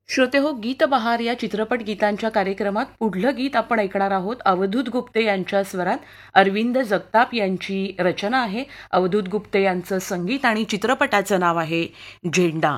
श्रोते हो, गीत बहार या चित्रपट गीतांच्या कार्यक्रमात पुढलं गीत आपण ऐकणार आहोत. अवधूत गुप्ते यांच्या स्वरात अरविंद जगताप यांची रचना आहे. अवधूत गुप्ते यांचं संगीत आणि चित्रपटाचं नाव आहे झेंडा.